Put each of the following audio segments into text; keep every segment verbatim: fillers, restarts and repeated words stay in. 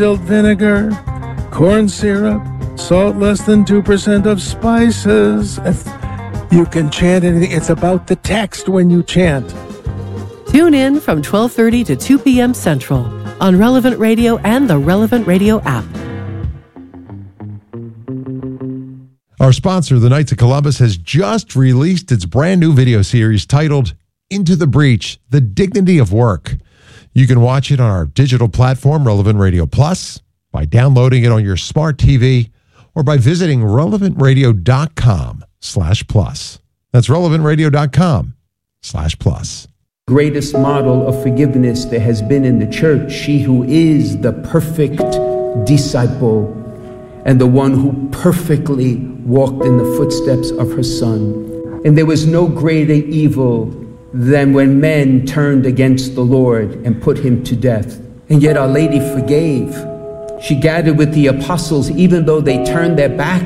distilled vinegar, corn syrup, salt less than two percent of spices. If you can chant anything, it's about the text when you chant. Tune in from twelve thirty to two p.m. Central on Relevant Radio and the Relevant Radio app. Our sponsor, the Knights of Columbus, has just released its brand new video series titled Into the Breach, The Dignity of Work. You can watch it on our digital platform, Relevant Radio Plus, by downloading it on your smart T V, or by visiting relevantradio.com slash plus. That's relevantradio.com slash plus. Greatest model of forgiveness there has been in the church, she who is the perfect disciple and the one who perfectly walked in the footsteps of her Son. And there was no greater evil than when men turned against the Lord and put him to death. And yet Our Lady forgave. She gathered with the apostles even though they turned their back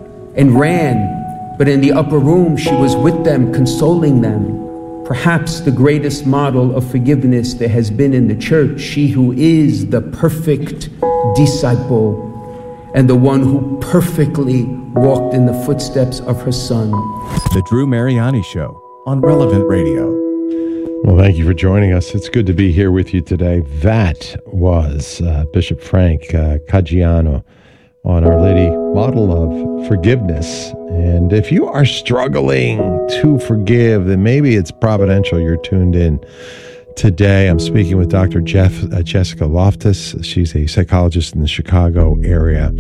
and ran. But in the upper room, she was with them, consoling them. Perhaps the greatest model of forgiveness there has been in the church, she who is the perfect disciple and the one who perfectly walked in the footsteps of her Son. The Drew Mariani Show on Relevant Radio. Well, thank you for joining us. It's good to be here with you today. That was uh, Bishop Frank uh, Caggiano on Our Lady model of forgiveness. And if you are struggling to forgive, then maybe it's providential you're tuned in today. I'm speaking with Doctor Jeff, uh, Jessica Loftus. She's a psychologist in the Chicago area.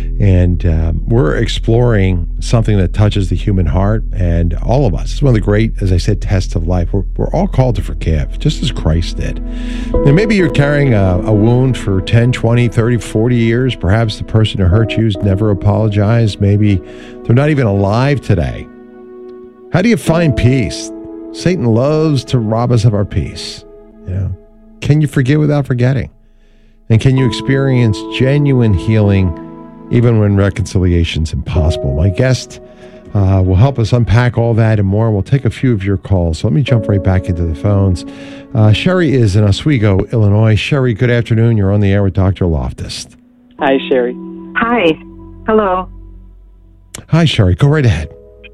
And um, we're exploring something that touches the human heart and all of us. It's one of the great, as I said, tests of life. We're, we're all called to forgive, just as Christ did. And maybe you're carrying a, a wound for ten, twenty, thirty, forty years. Perhaps the person who hurt you's never apologized. Maybe they're not even alive today. How do you find peace? Satan loves to rob us of our peace. You know, can you forgive without forgetting? And can you experience genuine healing even when reconciliation's impossible? My guest uh, will help us unpack all that and more. We'll take a few of your calls. So let me jump right back into the phones. Uh, Sherry is in Oswego, Illinois. Sherry, good afternoon. You're on the air with Doctor Loftus. Hi, Sherry. Hi. Hello. Hi, Sherry. Go right ahead.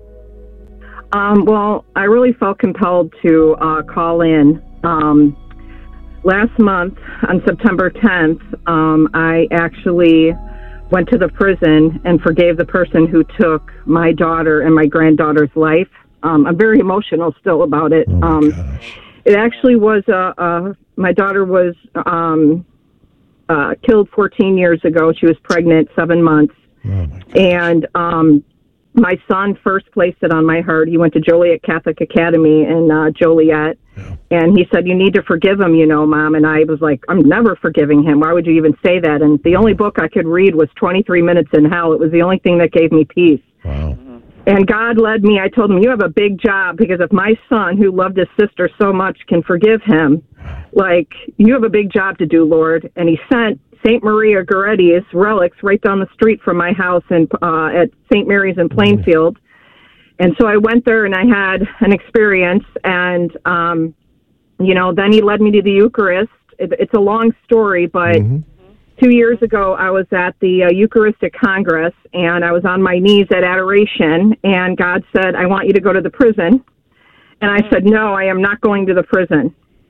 Um, well, I really felt compelled to uh, call in. Um, last month, on September tenth, um, I actually went to the prison and forgave the person who took my daughter and my granddaughter's life. Um, I'm very emotional still about it. Oh my um, gosh. It actually was, uh, uh, my daughter was um, uh, killed fourteen years ago. She was pregnant, seven months. Oh my gosh. And um, my son first placed it on my heart. He went to Joliet Catholic Academy in uh, Joliet. Yeah. And he said, you need to forgive him, you know, Mom. And I was like, I'm never forgiving him. Why would you even say that? And the only book I could read was twenty-three minutes in Hell. It was the only thing that gave me peace. Wow. And God led me. I told him, you have a big job, because if my son, who loved his sister so much, can forgive him, like, you have a big job to do, Lord. And he sent Saint Maria Goretti's relics right down the street from my house in, uh, at Saint Mary's in Plainfield. And so I went there and I had an experience, and, um, you know, then he led me to the Eucharist. It, it's a long story, but mm-hmm. two years ago I was at the uh, Eucharistic Congress, and I was on my knees at adoration, and God said, I want you to go to the prison. And I said, no, I am not going to the prison.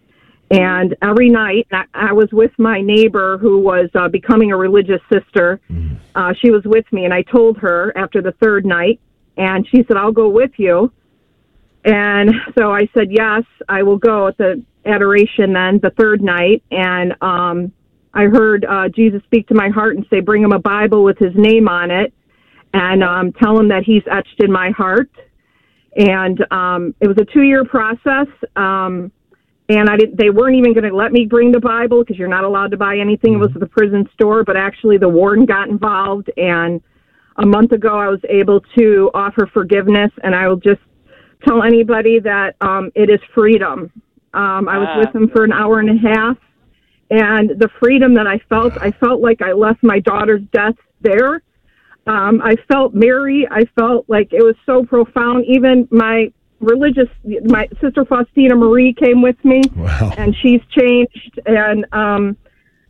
And every night I, I was with my neighbor who was uh, becoming a religious sister. Mm-hmm. Uh, she was with me, and I told her after the third night, and she said, I'll go with you. And so I said, yes, I will go at the adoration then, the third night. And um, I heard uh, Jesus speak to my heart and say, bring him a Bible with his name on it, and um, tell him that he's etched in my heart. And um, it was a two-year process. Um, and I didn't, they weren't even going to let me bring the Bible, because you're not allowed to buy anything. It was at the prison store, but actually the warden got involved. And a month ago, I was able to offer forgiveness, and I will just tell anybody that um, it is freedom. Um, I was with him for an hour and a half, and the freedom that I felt, I felt like I left my daughter's death there. Um, I felt Mary. I felt like it was so profound. Even my religious, my sister Faustina Marie came with me, wow. and she's changed. And um,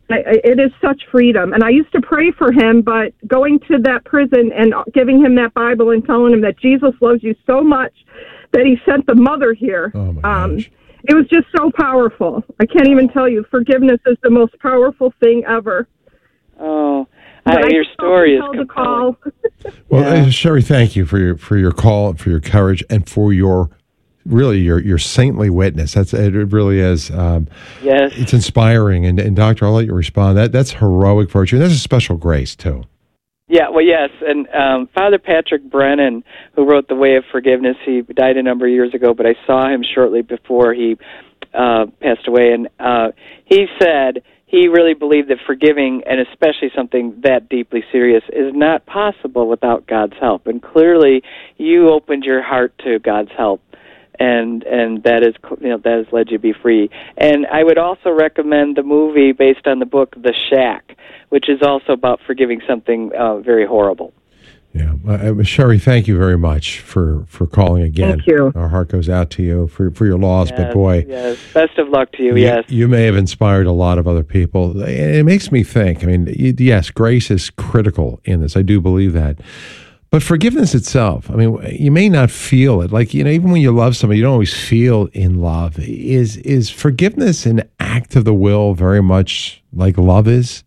I, it is such freedom. And I used to pray for him, but going to that prison and giving him that Bible and telling him that Jesus loves you so much that he sent the mother here. Oh my um, gosh. It was just so powerful. I can't even tell you. Forgiveness is the most powerful thing ever. Oh, But I, I your story is called the compelling. call. Well, Yeah. uh, Sherry, thank you for your for your call, for your courage, and for your really your your saintly witness. That's it. Really is. Um, Yes. it's inspiring. And, and Doctor, I'll let you respond. That that's heroic virtue. And there's a special grace too. Yeah, well, yes, and um, Father Patrick Brennan, who wrote The Way of Forgiveness, he died a number of years ago, but I saw him shortly before he uh, passed away, and uh, he said he really believed that forgiving, and especially something that deeply serious, is not possible without God's help. And clearly, you opened your heart to God's help, and and that is you know that has led you to be free. And I would also recommend the movie based on the book The Shack, which is also about forgiving something uh, very horrible. Yeah, uh, Sherry, thank you very much for, for calling again. Thank you. Our heart goes out to you for for your loss, Yes, but boy, yes, best of luck to you. you, Yes, you may have inspired a lot of other people. It makes me think. I mean, y- yes, grace is critical in this. I do believe that. But forgiveness itself, I mean, you may not feel it. Like, you know, even when you love somebody, you don't always feel in love. Is is forgiveness an act of the will very much like love is?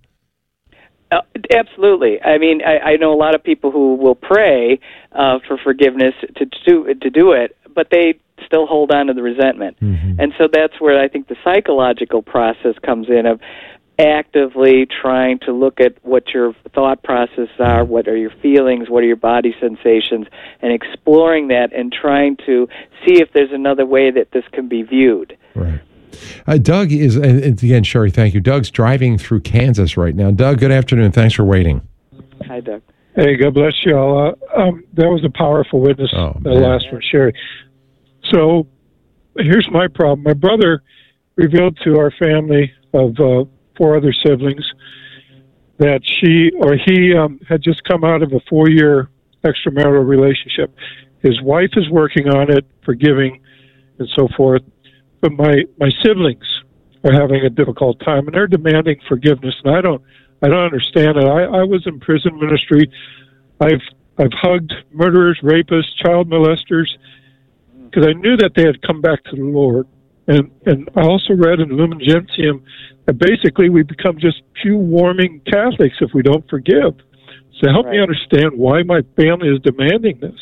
Uh, absolutely. I mean, I, I know a lot of people who will pray uh, for forgiveness to do to do it, but they still hold on to the resentment. Mm-hmm. And so that's where I think the psychological process comes in of actively trying to look at what your thought processes are, what are your feelings, what are your body sensations, and exploring that and trying to see if there's another way that this can be viewed. Right. Uh, Doug is, and again, Sherry, thank you. Doug's driving through Kansas right now. Doug, good afternoon. Thanks for waiting. Hi, Doug. Hey, God bless you all. Uh, um, that was a powerful witness, Oh, the man. last one, Sherry. So here's my problem. My brother revealed to our family of uh, four other siblings that she or he um, had just come out of a four-year extramarital relationship. His wife is working on it, forgiving, and so forth. But my, my siblings are having a difficult time, and they're demanding forgiveness. And I don't I don't understand it. I, I was in prison ministry. I've I've hugged murderers, rapists, child molesters, because I knew that they had come back to the Lord. And and I also read in Lumen Gentium that basically we become just pew warming Catholics if we don't forgive. So help me Right. understand why my family is demanding this.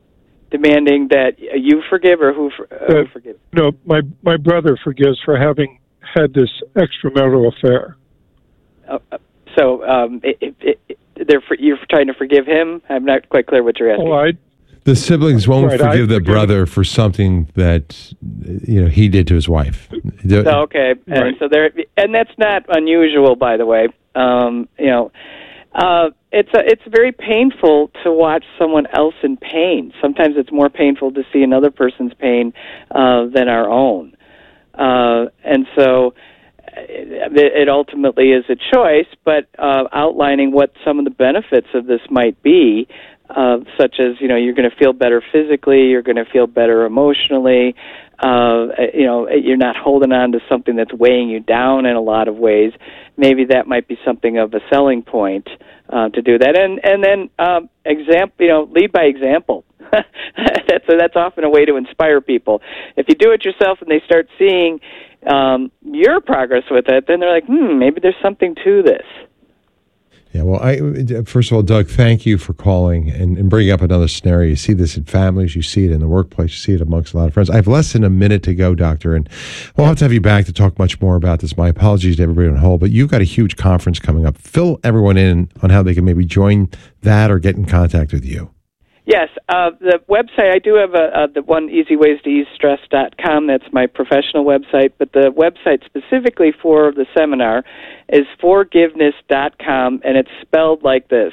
Demanding that you forgive or who, for, uh, who Uh, forgive? No, my my brother forgives for having had this extramarital affair. Uh, uh, so um, it, it, it, they're for, you're trying to forgive him? I'm not quite clear what you're asking. Oh, I The siblings won't Right, I forgive their forgive- brother for something that, you know, he did to his wife. The- So, okay, and Right. so there, and that's not unusual, by the way. Um, you know, uh, it's a, it's very painful to watch someone else in pain. Sometimes it's more painful to see another person's pain uh, than our own, uh, and so it, it ultimately is a choice. But uh, outlining what some of the benefits of this might be. Uh, such as, you know, you're going to feel better physically, you're going to feel better emotionally, uh, you know, you're not holding on to something that's weighing you down in a lot of ways. Maybe that might be something of a selling point uh, to do that. And and then, um, example, you know, lead by example. that's that's often a way to inspire people. If you do it yourself and they start seeing um, your progress with it, then they're like, hmm, maybe there's something to this. Yeah, well, I, first of all, Doug, thank you for calling and, and bringing up another scenario. You see this in families, you see it in the workplace, you see it amongst a lot of friends. I have less than a minute to go, Doctor, and we'll have to have you back to talk much more about this. My apologies to everybody on hold, but you've got a huge conference coming up. Fill everyone in on how they can maybe join that or get in contact with you. Yes, uh, the website, I do have a, uh, the one easy ways to ease stress dot com. That's my professional website. But the website specifically for the seminar is forgiveness dot com, and it's spelled like this.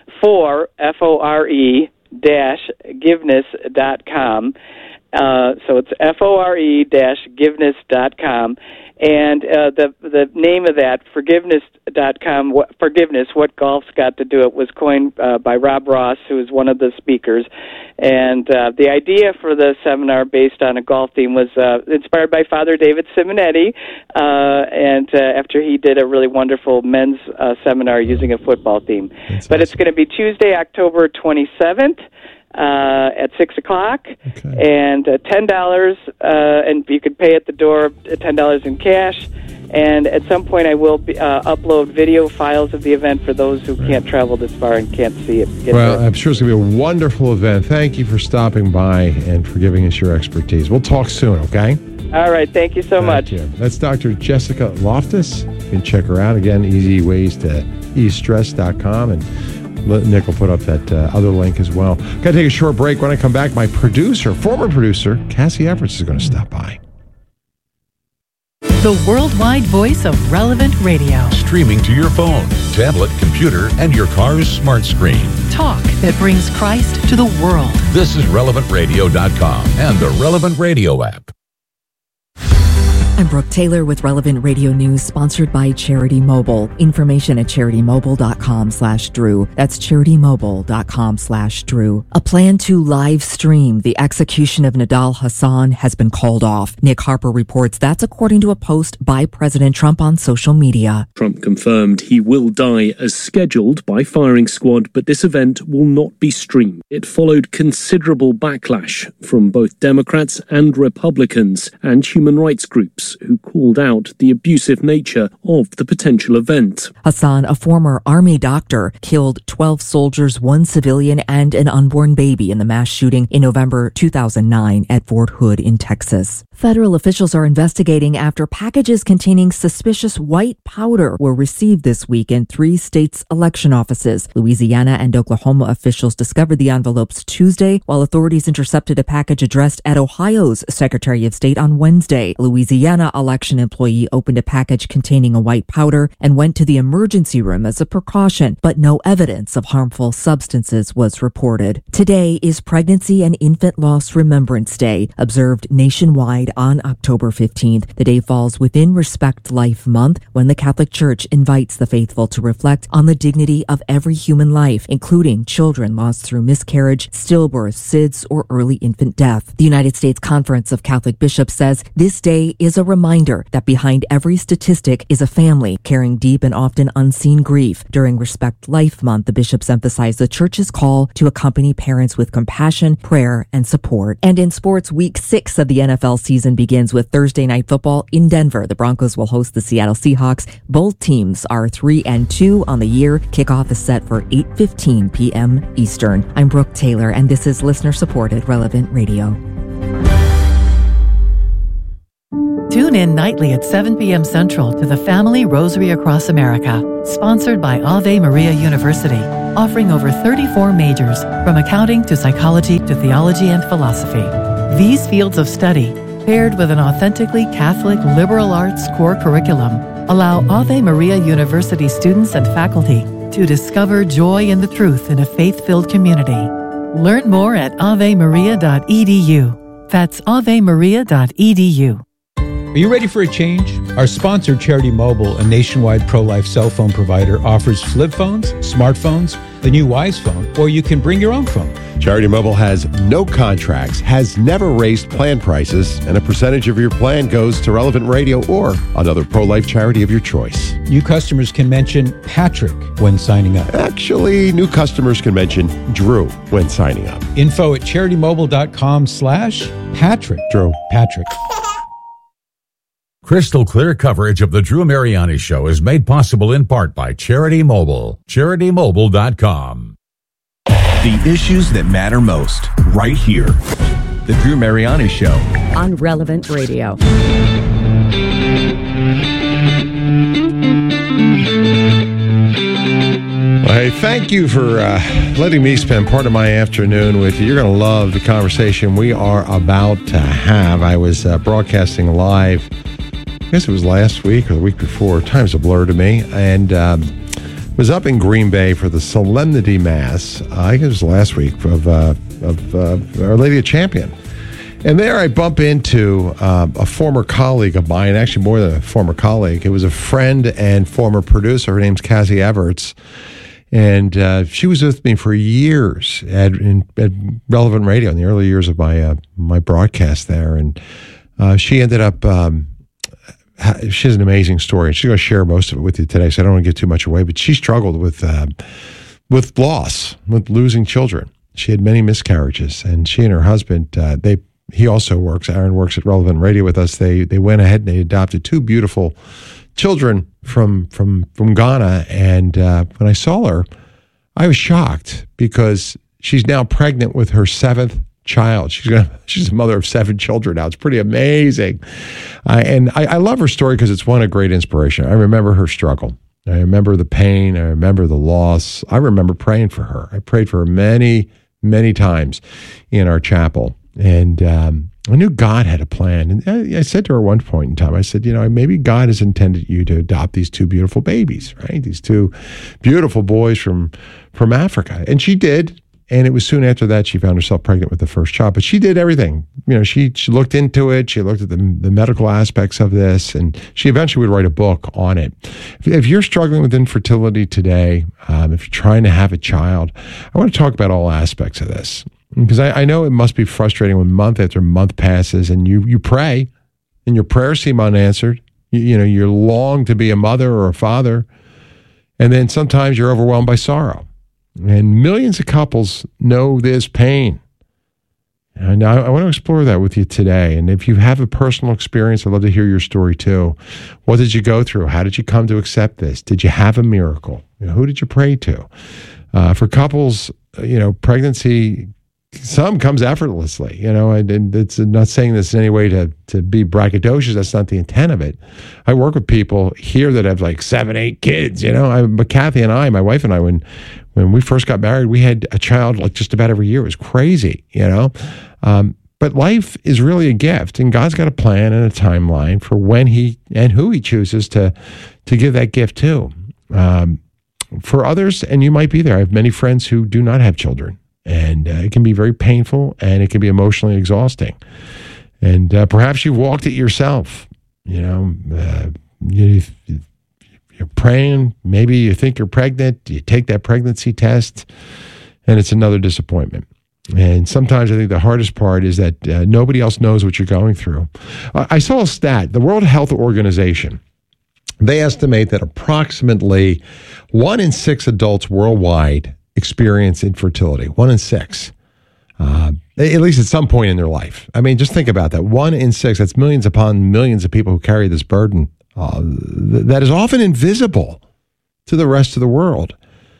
For, F O R E, dash, giveness dot com. Uh, so it's F O R E dash giveness dot com. And uh, the the name of that, forgiveness dot com, what, Forgiveness, What Golf's Got to Do It, was coined uh, by Rob Ross, who is one of the speakers. And uh, the idea for the seminar, based on a golf theme, was uh, inspired by Father David Simonetti, uh, and uh, after he did a really wonderful men's uh, seminar using a football theme. That's but awesome. It's going to be Tuesday, October twenty-seventh. Uh, at six o'clock, Okay. and uh, ten dollars, uh, and you can pay at the door uh, ten dollars in cash. And at some point, I will be, uh, upload video files of the event for those who can't travel this far and can't see it. Get Well, there. I'm sure it's going to be a wonderful event. Thank you for stopping by and for giving us your expertise. We'll talk soon, okay? All right, thank you so Thank much. you. That's Doctor Jessica Loftus. You can check her out. Again, easy ways to ease stress dot com, and Nick will put up that uh, other link as well. Got to take a short break. When I come back, my producer, former producer, Cassie Everts, is going to stop by. The worldwide voice of Relevant Radio. Streaming to your phone, tablet, computer, and your car's smart screen. Talk that brings Christ to the world. This is relevant radio dot com and the Relevant Radio app. I'm Brooke Taylor with Relevant Radio News, sponsored by Charity Mobile. Information at charity mobile dot com slash Drew. That's charity mobile dot com slash Drew. A plan to live stream the execution of Nidal Hasan has been called off. Nick Harper reports that's according to a post by President Trump on social media. Trump confirmed he will die as scheduled by firing squad, but this event will not be streamed. It followed considerable backlash from both Democrats and Republicans and human rights groups, who called out the abusive nature of the potential event. Hasan, a former army doctor, killed twelve soldiers, one civilian, and an unborn baby in the mass shooting in November two thousand nine at Fort Hood in Texas. Federal officials are investigating after packages containing suspicious white powder were received this week in three states' election offices. Louisiana and Oklahoma officials discovered the envelopes Tuesday, while authorities intercepted a package addressed at Ohio's Secretary of State on Wednesday. Louisiana election employee opened a package containing a white powder and went to the emergency room as a precaution, but no evidence of harmful substances was reported. Today is Pregnancy and Infant Loss Remembrance Day, observed nationwide on October fifteenth. The day falls within Respect Life Month, when the Catholic Church invites the faithful to reflect on the dignity of every human life, including children lost through miscarriage, stillbirth, S I D S, or early infant death. The United States Conference of Catholic Bishops says this day is a reminder that behind every statistic is a family carrying deep and often unseen grief. During Respect Life Month, the bishops emphasize the Church's call to accompany parents with compassion, prayer, and support. And in sports, week six of the N F L season begins with Thursday night football in Denver. The Broncos will host the Seattle Seahawks. Both teams are three and two on the year. Kickoff is set for eight fifteen p.m. Eastern. I'm Brooke Taylor, and this is listener-supported Relevant Radio. Tune in nightly at seven p.m. Central to the Family Rosary Across America, sponsored by Ave Maria University, offering over thirty-four majors, from accounting to psychology to theology and philosophy. These fields of study, paired with an authentically Catholic liberal arts core curriculum, allow Ave Maria University students and faculty to discover joy in the truth in a faith-filled community. Learn more at ave maria dot e d u. That's ave maria dot e d u. Are you ready for a change? Our sponsor, Charity Mobile, a nationwide pro-life cell phone provider, offers flip phones, smartphones, the new Wise phone, or you can bring your own phone. Charity Mobile has no contracts, has never raised plan prices, and a percentage of your plan goes to Relevant Radio or another pro-life charity of your choice. New customers can mention Patrick when signing up. Actually, new customers can mention Drew when signing up. Info at charity mobile dot com slash Patrick. Drew. Patrick. Crystal clear coverage of the Drew Mariani Show is made possible in part by Charity Mobile. charity mobile dot com. The issues that matter most, right here. The Drew Mariani Show. On Relevant Radio. Well, hey, thank you for uh, letting me spend part of my afternoon with you. You're going to love the conversation we are about to have. I was uh, broadcasting live, I guess it was last week or the week before. Time's a blur to me. And um, was up in Green Bay for the Solemnity Mass. Uh, I think it was last week of, uh, of uh, Our Lady of Champion. And there I bump into uh, a former colleague of mine, actually more than a former colleague. It was a friend and former producer. Her name's Cassie Everts. And uh, she was with me for years at, in, at Relevant Radio in the early years of my uh, my broadcast there. And uh, she ended up, um, she has an amazing story. And she's going to share most of it with you today, so I don't want to give too much away. But she struggled with uh, with loss, with losing children. She had many miscarriages. And she and her husband, uh, they he also works, Aaron works at Relevant Radio with us. They they went ahead and they adopted two beautiful children from from from Ghana. And uh, when I saw her, I was shocked because she's now pregnant with her seventh child. She's gonna, she's a mother of seven children now. It's pretty amazing. Uh, and I, I love her story because it's one of great inspiration. I remember her struggle. I remember the pain. I remember the loss. I remember praying for her. I prayed for her many, many times in our chapel. And um, I knew God had a plan. And I, I said to her at one point in time, I said, you know, maybe God has intended you to adopt these two beautiful babies, right? These two beautiful boys from from Africa. And she did. And it was soon after that she found herself pregnant with the first child. But she did everything. You know, she, she looked into it. She looked at the, the medical aspects of this. And she eventually would write a book on it. If, if you're struggling with infertility today, um, if you're trying to have a child, I want to talk about all aspects of this. Because I, I know it must be frustrating when month after month passes and you, you pray and your prayers seem unanswered. You, you know, you long to be a mother or a father. And then sometimes you're overwhelmed by sorrow. And millions of couples know this pain. And I, I want to explore that with you today. And if you have a personal experience, I'd love to hear your story too. What did you go through? How did you come to accept this? Did you have a miracle? You know, who did you pray to? Uh, for couples, you know, pregnancy, some comes effortlessly, you know, and, and it's not saying this in any way to, to be braggadocious. That's not the intent of it. I work with people here that have like seven, eight kids, you know, I, but Kathy and I, my wife and I, when, when we first got married, we had a child like just about every year. It was crazy, you know, um, but life is really a gift and God's got a plan and a timeline for when he and who he chooses to, to give that gift to. Um, for others, and you might be there, I have many friends who do not have children. And uh, it can be very painful and it can be emotionally exhausting. And uh, perhaps you've walked it yourself. You know, uh, you, you're praying, maybe you think you're pregnant, you take that pregnancy test, and it's another disappointment. And sometimes I think the hardest part is that uh, nobody else knows what you're going through. Uh, I saw a stat, the World Health Organization, they estimate that approximately one in six adults worldwide experience infertility. One in six, uh, at least at some point in their life. I mean, just think about that. One in six, that's millions upon millions of people who carry this burden uh, th- that is often invisible to the rest of the world.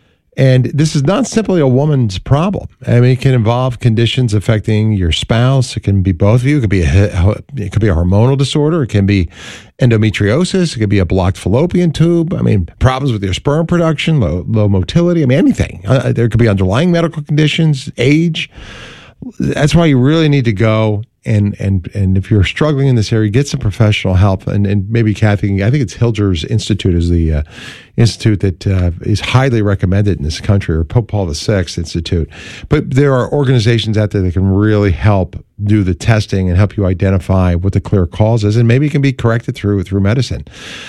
And this is not simply a woman's problem. I mean, it can involve conditions affecting your spouse. It can be both of you. It could be a, it could be a hormonal disorder. It can be endometriosis. It could be a blocked fallopian tube. I mean, problems with your sperm production, low, low motility. I mean, anything. Uh, there could be underlying medical conditions, age. That's why you really need to go. And and and if you're struggling in this area, get some professional help. And, and maybe Kathy, I think it's Hilger's Institute is the uh, institute that uh, is highly recommended in this country, or Pope Paul the Sixth Institute. But there are organizations out there that can really help do the testing and help you identify what the clear cause is, and maybe it can be corrected through through medicine.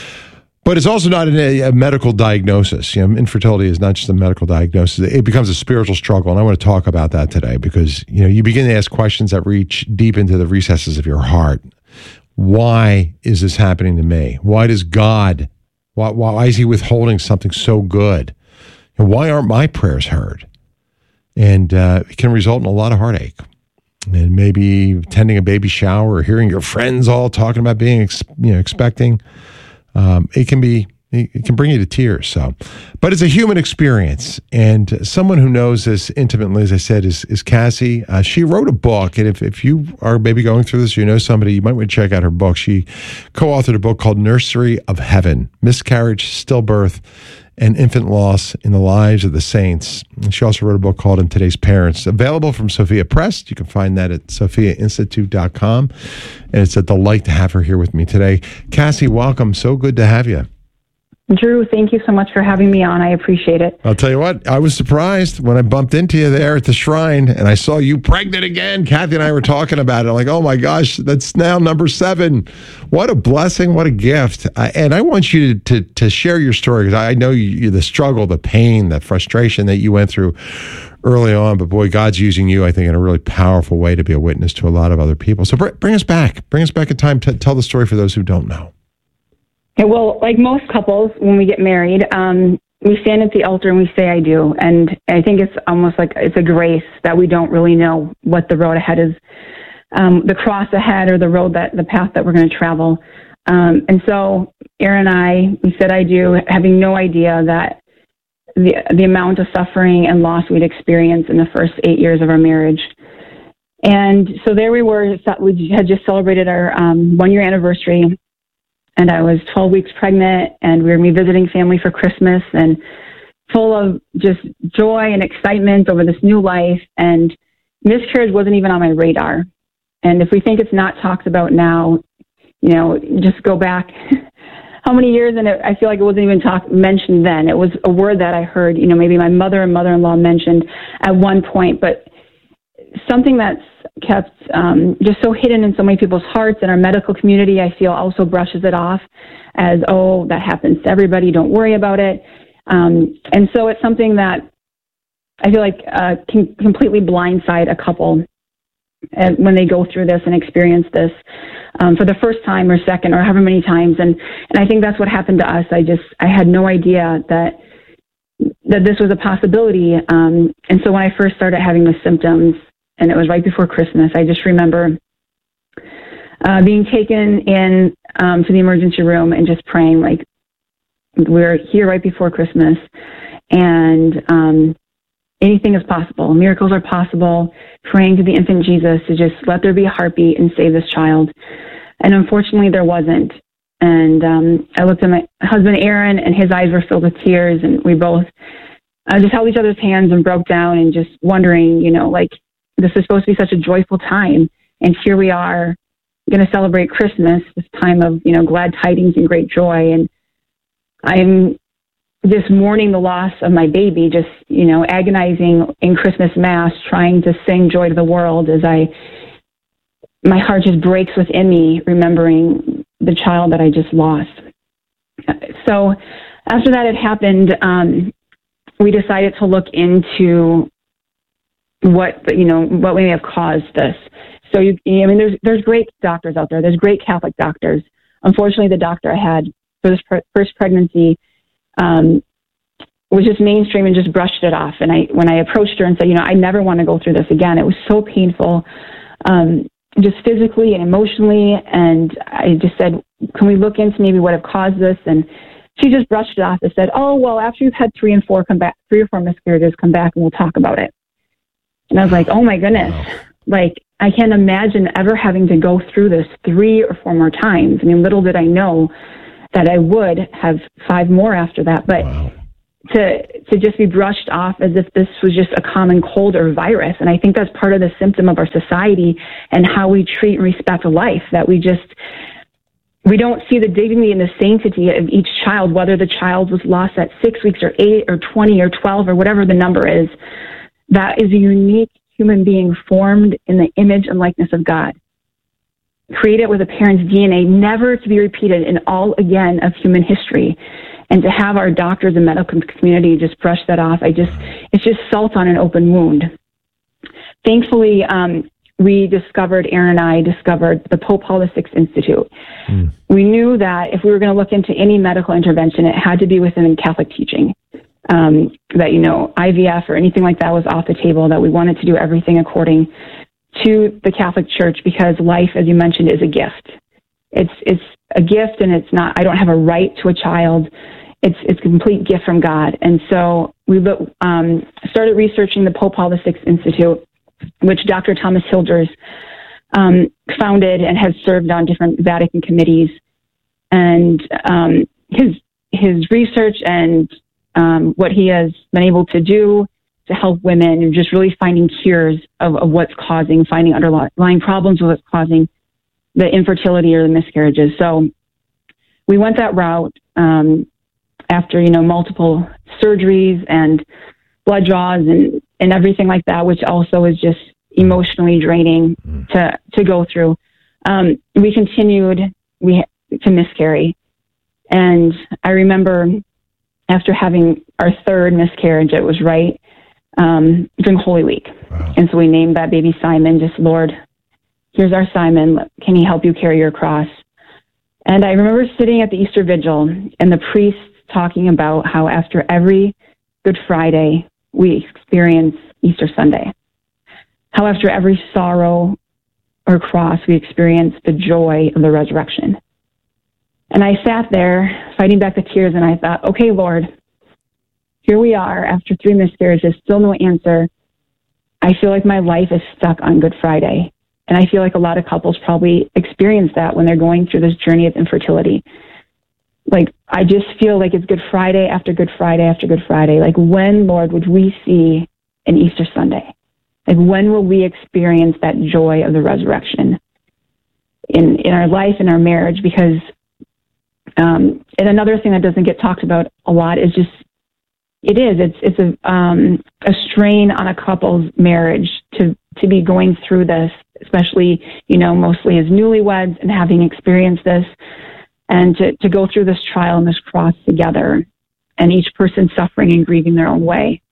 But it's also not a, a medical diagnosis. You know, infertility is not just a medical diagnosis. It becomes a spiritual struggle, and I want to talk about that today because, you know, you begin to ask questions that reach deep into the recesses of your heart. Why is this happening to me? Why does God, why, why is he withholding something so good? And why aren't my prayers heard? And uh, it can result in a lot of heartache. And maybe attending a baby shower or hearing your friends all talking about being, ex- you know, expecting. Um, it can be, it can bring you to tears. So, but it's a human experience, and someone who knows this intimately, as I said, is is Cassie. Uh, she wrote a book, and if if you are maybe going through this, or you know somebody, you might want to check out her book. She co-authored a book called Nursery of Heaven: Miscarriage, Stillbirth, and Infant Loss in the Lives of the Saints. And she also wrote a book called In Today's Parents, available from Sophia Press. You can find that at sophia institute dot com. And it's a delight to have her here with me today. Cassie, welcome. So good to have you. Drew, thank you so much for having me on. I appreciate it. I'll tell you what, I was surprised when I bumped into you there at the shrine and I saw you pregnant again. Kathy and I were talking about it. I'm like, oh my gosh, that's now number seven. What a blessing. What a gift. Uh, and I want you to, to, to share your story because I know you, the struggle, the pain, the frustration that you went through early on. But boy, God's using you, I think, in a really powerful way to be a witness to a lot of other people. So br- bring us back. Bring us back in time to tell the story for those who don't know. Yeah, well, like most couples, when we get married, um, we stand at the altar and we say, I do. And I think it's almost like it's a grace that we don't really know what the road ahead is, um, the cross ahead or the road that the path that we're going to travel. Um, and so Aaron and I, we said, I do, having no idea that the, the amount of suffering and loss we'd experience in the first eight years of our marriage. And so there we were, we had just celebrated our um, one year anniversary. And I was twelve weeks pregnant, and we were revisiting family for Christmas, and full of just joy and excitement over this new life. And miscarriage wasn't even on my radar. And if we think it's not talked about now, you know, just go back how many years, and it, I feel like it wasn't even talk, mentioned then. It was a word that I heard, you know, maybe my mother and mother-in-law mentioned at one point, but something that's kept um, just so hidden in so many people's hearts, and our medical community, I feel, also brushes it off as, oh, that happens to everybody, don't worry about it. Um, and so it's something that I feel like uh, can completely blindside a couple and when they go through this and experience this um, for the first time or second or however many times. And, and I think that's what happened to us. I just, I had no idea that that this was a possibility. Um, and so when I first started having the symptoms, and it was right before Christmas, I just remember uh, being taken in um, to the emergency room and just praying, like, we're here right before Christmas, and um, anything is possible. Miracles are possible. Praying to the infant Jesus to just let there be a heartbeat and save this child. And unfortunately, there wasn't. And um, I looked at my husband, Aaron, and his eyes were filled with tears, and we both uh, just held each other's hands and broke down and just wondering, you know, like, this is supposed to be such a joyful time, and here we are going to celebrate Christmas, this time of, you know, glad tidings and great joy. And I'm just mourning the loss of my baby, just, you know, agonizing in Christmas Mass, trying to sing joy to the world as I, my heart just breaks within me, remembering the child that I just lost. So after that had happened, um, we decided to look into what, you know, what may have caused this. So, you, I mean, there's there's great doctors out there. There's great Catholic doctors. Unfortunately, the doctor I had for this pre- first pregnancy um, was just mainstream and just brushed it off. And I, when I approached her and said, you know, I never want to go through this again, it was so painful, um, just physically and emotionally. And I just said, can we look into maybe what have caused this? And she just brushed it off and said, oh, well, after you've had three and four come back, three or four miscarriages, come back and we'll talk about it. And I was like, oh my goodness, like, I can't imagine ever having to go through this three or four more times. I mean, little did I know that I would have five more after that. But wow. to to just be brushed off as if this was just a common cold or virus. And I think that's part of the symptom of our society and how we treat and respect life, that we just, we don't see the dignity and the sanctity of each child, whether the child was lost at six weeks or eight or twenty or twelve or whatever the number is. That is a unique human being formed in the image and likeness of God, created with a parent's D N A, never to be repeated in all again of human history. And to have our doctors and medical community just brush that off, I just, it's just salt on an open wound. Thankfully, um, we discovered, Aaron and I discovered the Pope Paul the Sixth Institute. Mm. We knew that if we were going to look into any medical intervention, it had to be within Catholic teaching. Um, that, you know, I V F or anything like that was off the table, that we wanted to do everything according to the Catholic Church, because life, as you mentioned, is a gift. It's it's a gift, and it's not, I don't have a right to a child. It's it's a complete gift from God. And so we look, um, started researching the Pope Paul the Sixth Institute, which Doctor Thomas Hilders um, founded and has served on different Vatican committees. And um, his his research and Um, what he has been able to do to help women, and just really finding cures of, of what's causing, finding underlying problems with what's causing the infertility or the miscarriages. So we went that route. Um, after, you know, multiple surgeries and blood draws and, and everything like that, which also is just emotionally draining to, to go through. Um, we continued we to miscarry. And I remember after having our third miscarriage, it was right um, during Holy Week. Wow. And so we named that baby Simon, just, Lord, here's our Simon. Can he help you carry your cross? And I remember sitting at the Easter Vigil and the priest talking about how after every Good Friday, we experience Easter Sunday. How after every sorrow or cross, we experience the joy of the resurrection. And I sat there fighting back the tears, and I thought, okay, Lord, here we are after three miscarriages, still no answer. I feel like my life is stuck on Good Friday. And I feel like a lot of couples probably experience that when they're going through this journey of infertility. Like, I just feel like it's Good Friday after Good Friday after Good Friday. Like, when, Lord, would we see an Easter Sunday? Like, when will we experience that joy of the resurrection in, in our life, in our marriage? Because, um, and another thing that doesn't get talked about a lot is just, it is, it's, it's a, um, a strain on a couple's marriage to, to be going through this, especially, you know, mostly as newlyweds and having experienced this, and to, to go through this trial and this cross together, and each person suffering and grieving their own way.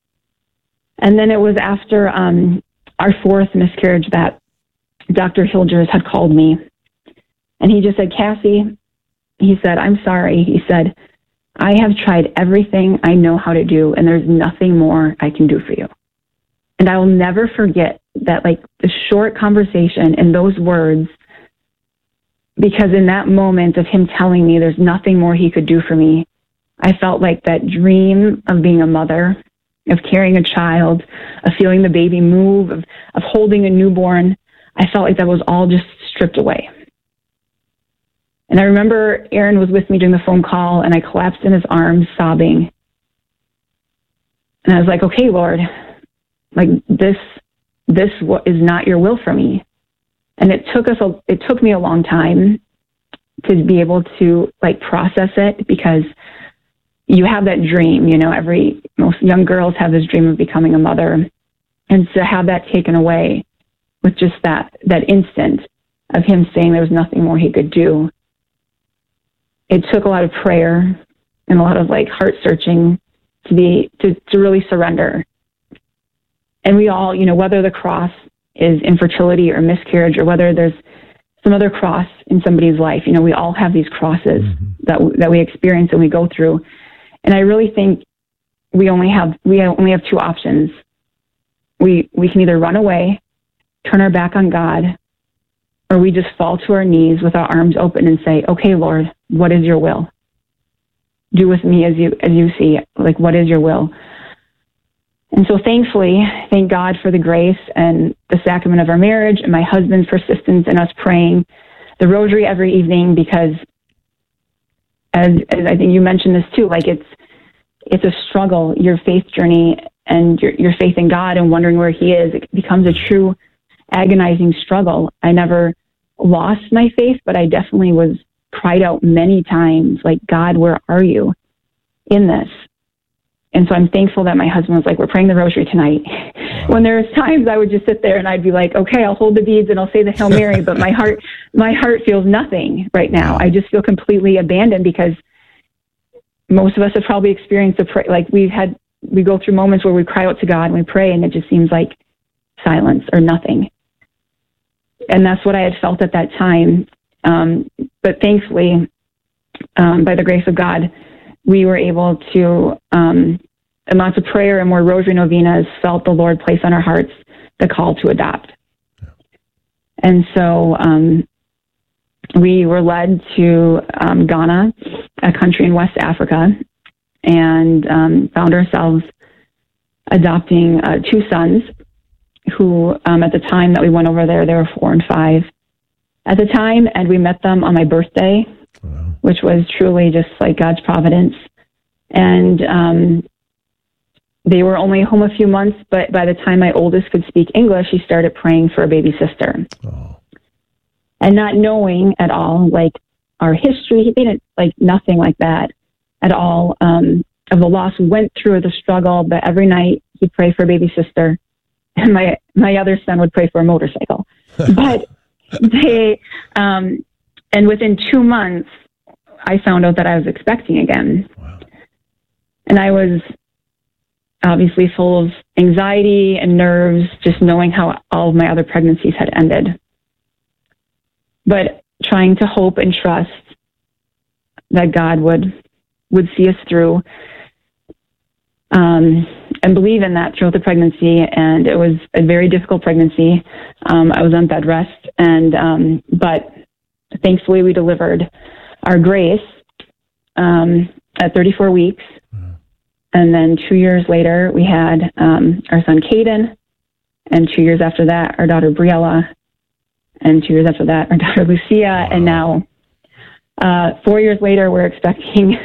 And then it was after um, our fourth miscarriage that Doctor Hilgers had called me, and he just said, Cassie, he said, I'm sorry. He said, I have tried everything I know how to do, and there's nothing more I can do for you. And I will never forget that, like, the short conversation and those words, because in that moment of him telling me there's nothing more he could do for me, I felt like that dream of being a mother, of carrying a child, of feeling the baby move, of, of holding a newborn, I felt like that was all just stripped away. And I remember Aaron was with me during the phone call, and I collapsed in his arms, sobbing. And I was like, okay, Lord, like, this, this is not your will for me. And it took us, a, it took me a long time to be able to, like, process it, because you have that dream, you know, every, most young girls have this dream of becoming a mother. And to have that taken away with just that, that instant of him saying there was nothing more he could do, it took a lot of prayer and a lot of, like, heart searching to be, to, to really surrender. And we all, you know, whether the cross is infertility or miscarriage, or whether there's some other cross in somebody's life, you know, we all have these crosses mm-hmm. that that we experience and we go through. And I really think we only have we only have two options. We we can either run away, turn our back on God, or we just fall to our knees with our arms open and say, okay, Lord, what is your will? Do with me as you as you see, like, what is your will? And so thankfully, thank God for the grace and the sacrament of our marriage, and my husband's persistence in us praying the rosary every evening, because as, as I think you mentioned this too, like, it's it's a struggle, your faith journey and your, your faith in God and wondering where he is. It becomes a true agonizing struggle. I never lost my faith, but I definitely was cried out many times, like, God, where are you in this? And so I'm thankful that my husband was like, we're praying the rosary tonight. Wow. When there's times I would just sit there and I'd be like, okay, I'll hold the beads and I'll say the Hail Mary, but my heart, my heart feels nothing right now. I just feel completely abandoned, because most of us have probably experienced a pray, like we've had, we go through moments where we cry out to God and we pray, and it just seems like silence or nothing. And that's what I had felt at that time. Um, but thankfully, um, by the grace of God, we were able to, um, in lots of prayer and more rosary novenas, felt the Lord place on our hearts the call to adopt. Yeah. And so um, we were led to um, Ghana, a country in West Africa, and um, found ourselves adopting uh, two sons who, um, at the time that we went over there, they were four and five at the time, and we met them on my birthday. Wow. Which was truly just like God's providence. And um, they were only home a few months, but by the time my oldest could speak English, he started praying for a baby sister. Oh. And not knowing at all, like, our history, he didn't, like, nothing like that. at all um, of the loss, went through the struggle, but every night he'd pray for a baby sister, and my, my other son would pray for a motorcycle. But they, um, and within two months, I found out that I was expecting again. Wow. And I was obviously full of anxiety and nerves, just knowing how all of my other pregnancies had ended. But trying to hope and trust that God would would see us through, um, and believe in that throughout the pregnancy. And it was a very difficult pregnancy. Um, I was on bed rest, and um, but thankfully we delivered our Grace um, at thirty-four weeks. And then two years later, we had um, our son, Caden. And two years after that, our daughter, Briella. And two years after that, our daughter, Lucia. And now, uh, four years later, we're expecting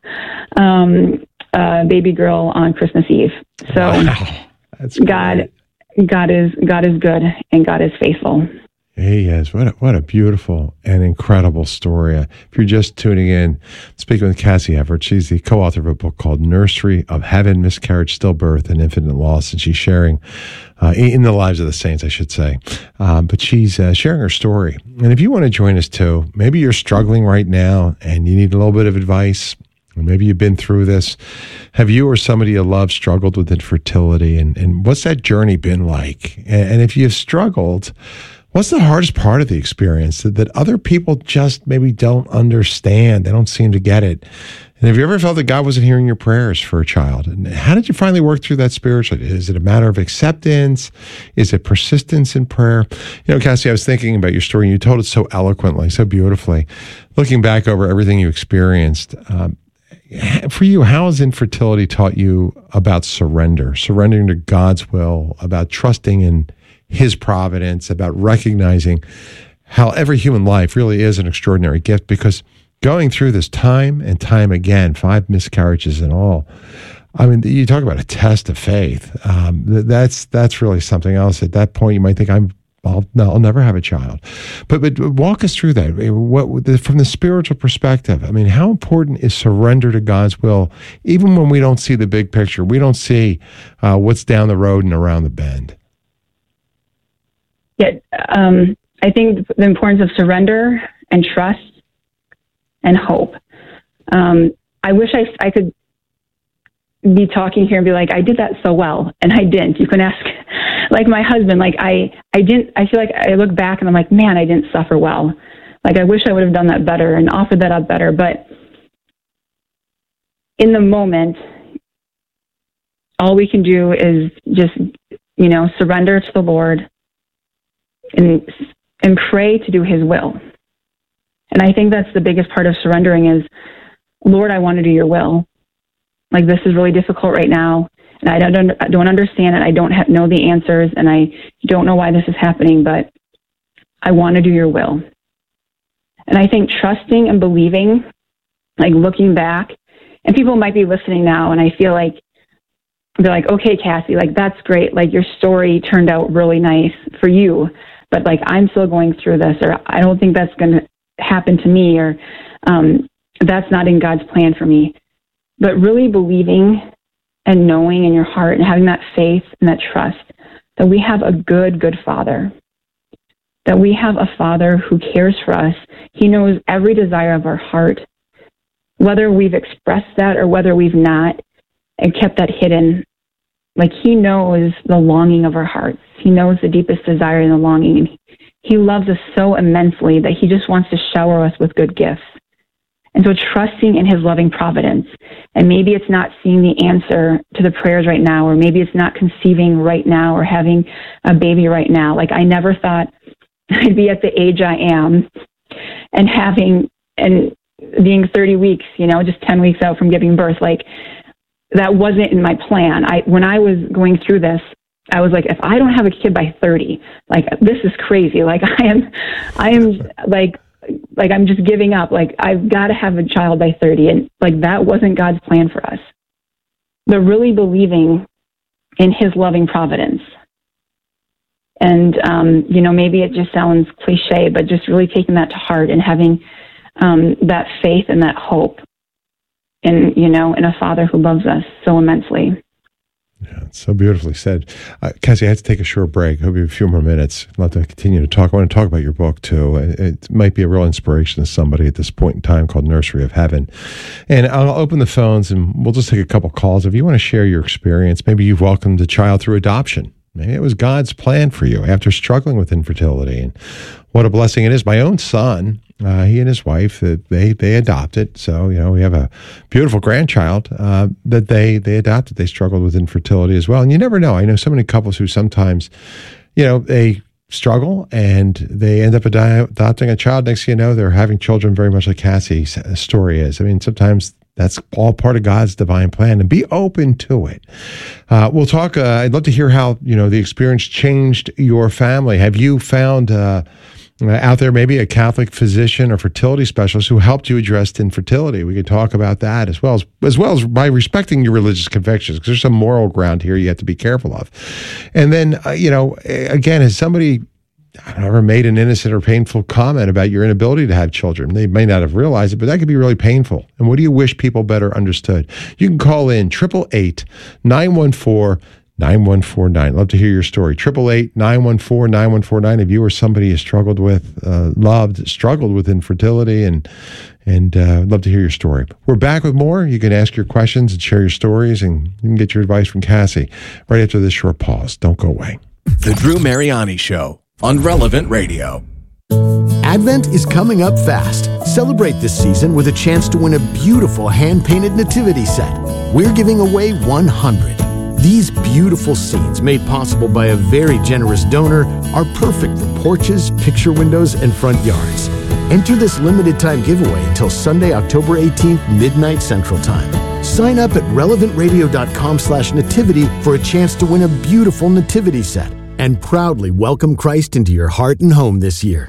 um, a baby girl on Christmas Eve. So wow. That's God, God is God is good, and God is faithful. He is. What a, what a beautiful and incredible story. Uh, if you're just tuning in, speaking with Cassie Everett, she's the co-author of a book called Nursery of Heaven, Miscarriage, Stillbirth, and Infant Loss, and she's sharing, uh, in the lives of the saints, I should say, um, but she's uh, sharing her story. And if you want to join us too, maybe you're struggling right now and you need a little bit of advice, or maybe you've been through this. Have you or somebody you love struggled with infertility, and, and what's that journey been like? And, and if you've struggled, what's the hardest part of the experience that, that other people just maybe don't understand? They don't seem to get it. And have you ever felt that God wasn't hearing your prayers for a child? And how did you finally work through that spiritually? Is it a matter of acceptance? Is it persistence in prayer? You know, Cassie, I was thinking about your story, and you told it so eloquently, so beautifully. Looking back over everything you experienced, um, for you, how has infertility taught you about surrender, surrendering to God's will, about trusting in His providence, about recognizing how every human life really is an extraordinary gift? Because going through this time and time again, five miscarriages in all, I mean, you talk about a test of faith. Um, that's that's really something else. At that point, you might think, I'm, I'll, no, I'll never have a child. But but walk us through that. What, from the spiritual perspective, I mean, how important is surrender to God's will, even when we don't see the big picture? We don't see uh, what's down the road and around the bend. Yeah, um, I think the importance of surrender and trust and hope. Um, I wish I, I could be talking here and be like, I did that so well, and I didn't. You can ask, like my husband, like I, I didn't, I feel like I look back and I'm like, man, I didn't suffer well. Like I wish I would have done that better and offered that up better. But in the moment, all we can do is just, you know, surrender to the Lord and and pray to do His will. And I think that's the biggest part of surrendering is, Lord, I want to do your will. Like, this is really difficult right now, and I don't I don't understand it. I don't have, know the answers, and I don't know why this is happening, but I want to do your will. And I think trusting and believing, like looking back, and people might be listening now, and I feel like they're like, okay, Cassie, like, that's great. Like, your story turned out really nice for you, but like, I'm still going through this, or I don't think that's going to happen to me, or um, that's not in God's plan for me. But really believing and knowing in your heart and having that faith and that trust that we have a good, good Father, that we have a Father who cares for us. He knows every desire of our heart, whether we've expressed that or whether we've not and kept that hidden. Like, He knows the longing of our hearts. He knows the deepest desire and the longing. And He loves us so immensely that He just wants to shower us with good gifts. And so trusting in His loving providence. And maybe it's not seeing the answer to the prayers right now, or maybe it's not conceiving right now or having a baby right now. Like, I never thought I'd be at the age I am and having, and being thirty weeks, you know, just ten weeks out from giving birth. Like, that wasn't in my plan. I, when I was going through this, I was like, if I don't have a kid by thirty, like, this is crazy. Like, I am, I am like, like, I'm just giving up. Like, I've got to have a child by thirty. And like, that wasn't God's plan for us. But really believing in His loving providence. And, um, you know, maybe it just sounds cliche, but just really taking that to heart and having um, that faith and that hope in, you know, in a Father who loves us so immensely. Yeah, it's so beautifully said. Uh, Cassie, I have to take a short break. I'll be a few more minutes. I'd love to continue to talk. I want to talk about your book, too. It, it might be a real inspiration to somebody at this point in time, called Nursery of Heaven. And I'll open the phones, and we'll just take a couple calls. If you want to share your experience, maybe you've welcomed a child through adoption. Maybe it was God's plan for you after struggling with infertility. And what a blessing it is. My own son, uh, he and his wife, they they adopted. So, you know, we have a beautiful grandchild uh, that they, they adopted. They struggled with infertility as well. And you never know. I know so many couples who sometimes, you know, they struggle and they end up ad- adopting a child. Next thing you know, they're having children, very much like Cassie's story is. I mean, sometimes that's all part of God's divine plan, and be open to it. Uh, we'll talk. Uh, I'd love to hear how, you know, the experience changed your family. Have you found uh, out there maybe a Catholic physician or fertility specialist who helped you address infertility? We could talk about that as well as as well as by respecting your religious convictions, because there's some moral ground here you have to be careful of. And then, uh, you know, again, as somebody, I don't know, ever made an innocent or painful comment about your inability to have children. They may not have realized it, but that could be really painful. And what do you wish people better understood? You can call in eight eight eight, nine one four, nine one four nine. Love to hear your story. eight eight eight, nine one four, nine one four nine. If you or somebody has struggled with, uh, loved, struggled with infertility, and and uh, love to hear your story. We're back with more. You can ask your questions and share your stories, and you can get your advice from Cassie right after this short pause. Don't go away. The Drew Mariani Show on Relevant Radio. Advent is coming up fast. Celebrate this season with a chance to win a beautiful hand-painted nativity set. We're giving away one hundred. These beautiful scenes, made possible by a very generous donor, are perfect for porches, picture windows, and front yards. Enter this limited-time giveaway until Sunday, October eighteenth, midnight Central Time. Sign up at relevant radio dot com slash nativity for a chance to win a beautiful nativity set, and proudly welcome Christ into your heart and home this year.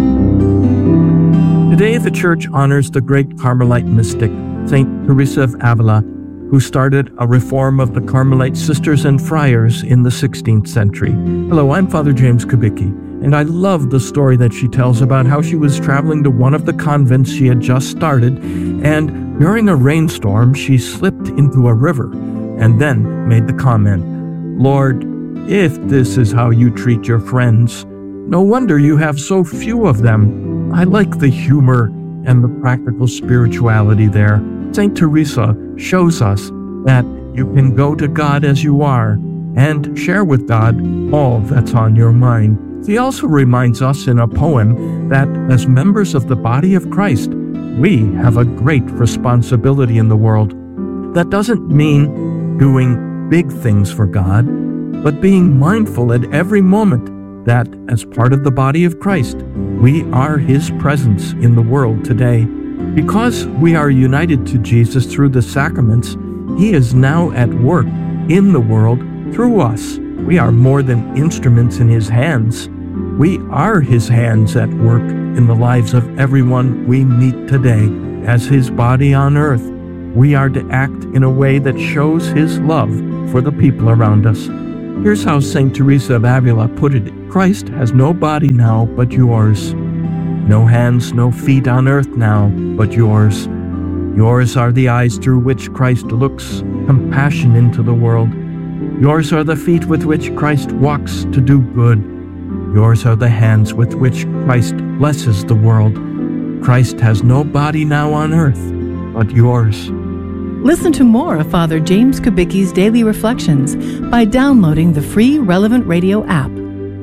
Today, the Church honors the great Carmelite mystic, Saint Teresa of Avila, who started a reform of the Carmelite sisters and friars in the sixteenth century. Hello, I'm Father James Kubicki, and I love the story that she tells about how she was traveling to one of the convents she had just started, and during a rainstorm, she slipped into a river, and then made the comment, "Lord, if this is how you treat your friends, no wonder you have so few of them." I like the humor and the practical spirituality there. Saint Teresa shows us that you can go to God as you are and share with God all that's on your mind. She also reminds us in a poem that as members of the body of Christ, we have a great responsibility in the world. That doesn't mean doing big things for God, but being mindful at every moment that as part of the body of Christ, we are His presence in the world today. Because we are united to Jesus through the sacraments, He is now at work in the world through us. We are more than instruments in His hands. We are His hands at work in the lives of everyone we meet today. As His body on earth, we are to act in a way that shows His love for the people around us. Here's how Saint Teresa of Avila put it: Christ has no body now but yours. No hands, no feet on earth now but yours. Yours are the eyes through which Christ looks compassion into the world. Yours are the feet with which Christ walks to do good. Yours are the hands with which Christ blesses the world. Christ has no body now on earth but yours. Listen to more of Father James Kubicki's Daily Reflections by downloading the free Relevant Radio app.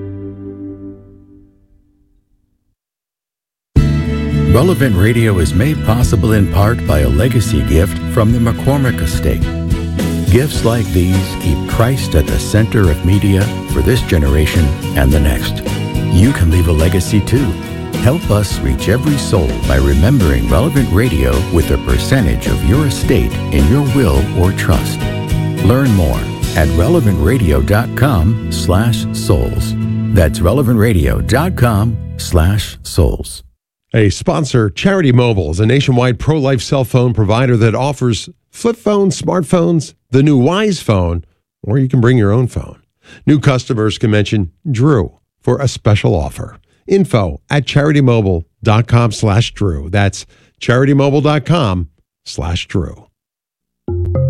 Relevant Radio is made possible in part by a legacy gift from the McCormick Estate. Gifts like these keep Christ at the center of media for this generation and the next. You can leave a legacy too. Help us reach every soul by remembering Relevant Radio with a percentage of your estate in your will or trust. Learn more at relevant radio dot com slash souls. That's relevant radio dot com slash souls. A sponsor, Charity Mobile, is a nationwide pro-life cell phone provider that offers flip phones, smartphones, the new Wise phone, or you can bring your own phone. New customers can mention Drew for a special offer. Info at charity mobile dot com slash Drew. That's charity mobile dot com slash Drew.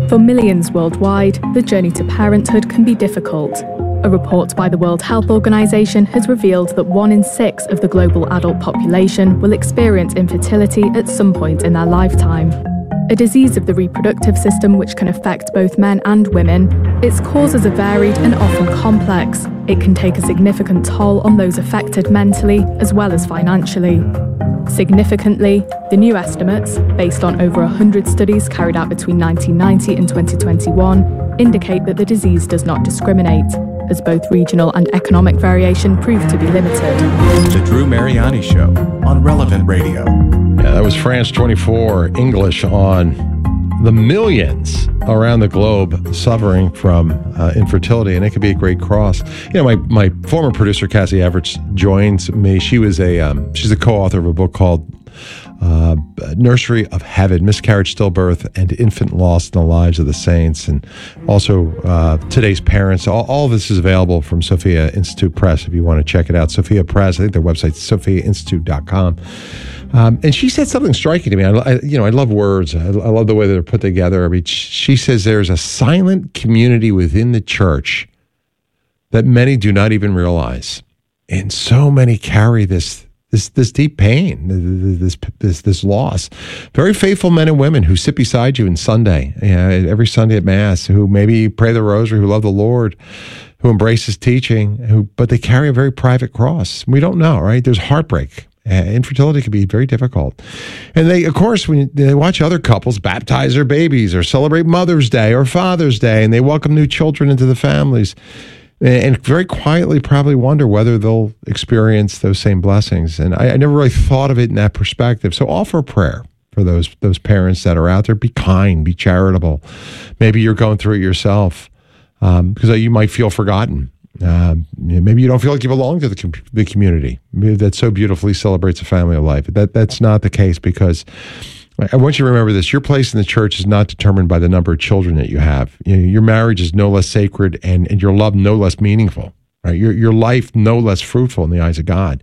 For millions worldwide, the journey to parenthood can be difficult. A report by the World Health Organization has revealed that one in six of the global adult population will experience infertility at some point in their lifetime. A disease of the reproductive system which can affect both men and women, its causes are varied and often complex. It can take a significant toll on those affected mentally as well as financially. Significantly, the new estimates, based on over one hundred studies carried out between nineteen ninety and twenty twenty-one, indicate that the disease does not discriminate, as both regional and economic variation prove to be limited. The Drew Mariani Show on Relevant Radio. Yeah, that was France twenty-four English on the millions around the globe suffering from uh, infertility, and it could be a great cross. You know, my, my former producer, Cassie Everts, joins me. She was a um, she's a co-author of a book called uh, Nursery of Heaven, Miscarriage, Stillbirth, and Infant Loss in the Lives of the Saints, and also uh, Today's Parents. All, all of this is available from Sophia Institute Press if you want to check it out. Sophia Press, I think their website is sophia institute dot com. Um, and she said something striking to me. I, I, you know, I love words. I, I love the way they're put together. I mean, she says there's a silent community within the church that many do not even realize, and so many carry this this this deep pain, this this this loss. Very faithful men and women who sit beside you on Sunday, you know, every Sunday at Mass, who maybe pray the Rosary, who love the Lord, who embrace His teaching, who but they carry a very private cross. We don't know, right? There's heartbreak. Uh, infertility can be very difficult. And they, of course, when they watch other couples baptize their babies or celebrate Mother's Day or Father's Day, and they welcome new children into the families, and very quietly probably wonder whether they'll experience those same blessings. And I, I never really thought of it in that perspective. So offer a prayer for those those parents that are out there. Be kind, be charitable. Maybe you're going through it yourself um, because you might feel forgotten. Uh, maybe you don't feel like you belong to the, com- the community that so beautifully celebrates a family of life. That That's not the case, because I want you to remember this. Your place in the church is not determined by the number of children that you have. You know, your marriage is no less sacred, and, and your love no less meaningful. Right? Your, your life no less fruitful in the eyes of God.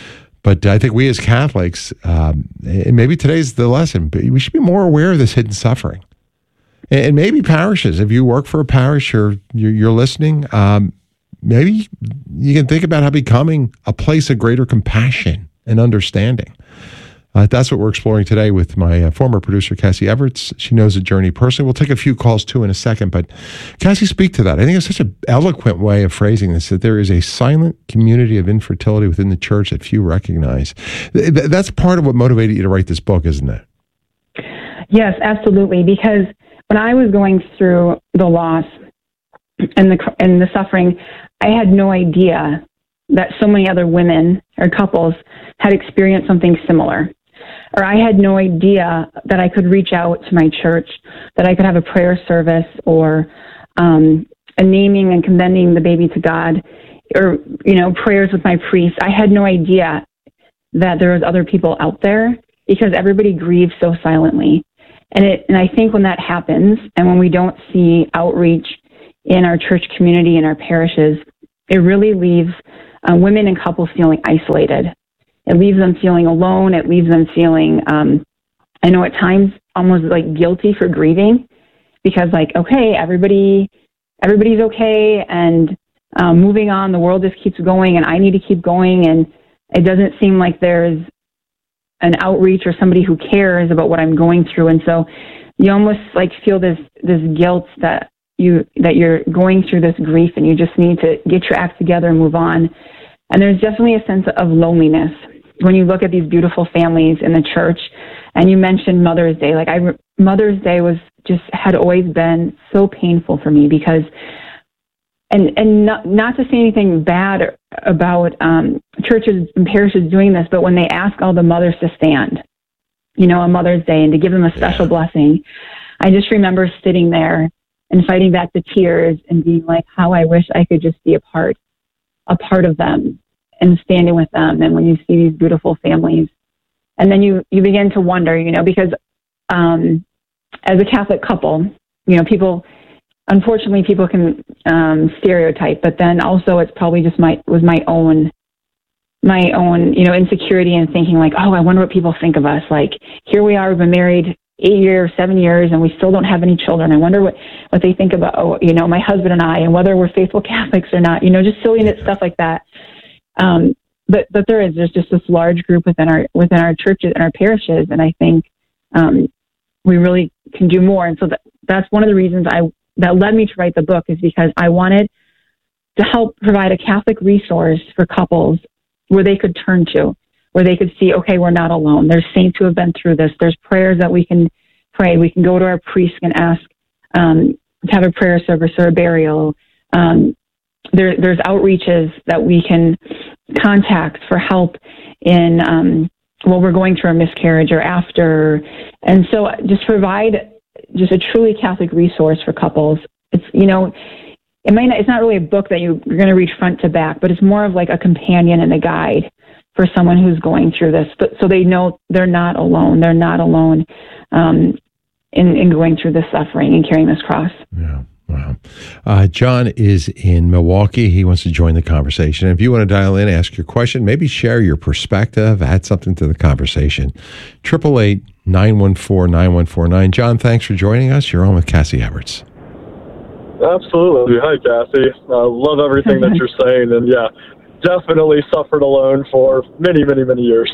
But I think we as Catholics, um, and maybe today's the lesson, but we should be more aware of this hidden suffering. And, and maybe parishes, if you work for a parish or you're, you're listening, um, maybe you can think about how becoming a place of greater compassion and understanding. Uh, that's what we're exploring today with my uh, former producer, Cassie Everts. She knows the journey personally. We'll take a few calls, too, in a second. But Cassie, speak to that. I think it's such an eloquent way of phrasing this, that there is a silent community of infertility within the church that few recognize. Th- that's part of what motivated you to write this book, isn't it? Yes, absolutely. Because when I was going through the loss and the and the suffering, I had no idea that so many other women or couples had experienced something similar. Or I had no idea that I could reach out to my church, that I could have a prayer service or um, a naming and commending the baby to God, or, you know, prayers with my priest. I had no idea that there was other people out there, because everybody grieves so silently. And it, and I think when that happens, and when we don't see outreach in our church community, in our parishes, it really leaves uh, women and couples feeling isolated. It leaves them feeling alone. It leaves them feeling, um, I know at times, almost like guilty for grieving, because like, okay, everybody, everybody's okay, and um, moving on, the world just keeps going, and I need to keep going, and it doesn't seem like there's an outreach or somebody who cares about what I'm going through. And so you almost like feel this, this guilt that you, that you're going through this grief, and you just need to get your act together and move on. And there's definitely a sense of loneliness when you look at these beautiful families in the church. And you mentioned Mother's Day. Like I, Mother's Day was just, had always been so painful for me, because, and, and not, not to say anything bad about um, churches and parishes doing this, but when they ask all the mothers to stand, you know, on Mother's Day, and to give them a special yeah. blessing, I just remember sitting there and fighting back the tears and being like, how I wish I could just be a part, a part of them, and standing with them. And when you see these beautiful families, and then you, you begin to wonder, you know, because um, as a Catholic couple, you know, people, unfortunately, people can um, stereotype, but then also it's probably just my, was my own, my own, you know, insecurity and thinking like, oh, I wonder what people think of us. Like, here we are, we've been married eight years, seven years, and we still don't have any children. I wonder what, what they think about, oh, you know, my husband and I, and whether we're faithful Catholics or not, you know, just silly stuff like that. Um, but, but there is, there's just this large group within our, within our churches and our parishes. And I think, um, we really can do more. And so that, that's one of the reasons I, that led me to write the book, is because I wanted to help provide a Catholic resource for couples where they could turn to, where they could see, okay, we're not alone. There's saints who have been through this. There's prayers that we can pray. We can go to our priest and ask um, to have a prayer service or a burial. Um, there, there's outreaches that we can contact for help in um, while we're going through a miscarriage or after. And so just provide just a truly Catholic resource for couples. It's, you know, it might not, it's not really a book that you, you're going to read front to back, but it's more of like a companion and a guide for someone who's going through this, but so they know they're not alone. They're not alone um, in, in going through this suffering and carrying this cross. Yeah. Wow. Uh, John is in Milwaukee. He wants to join the conversation. If you want to dial in, ask your question, maybe share your perspective, add something to the conversation. eight eight eight, nine one four, nine one four nine. John, thanks for joining us. You're on with Cassie Everts. Absolutely. Hi, Cassie. I uh, love everything that you're saying. And yeah, definitely suffered alone for many, many, many years.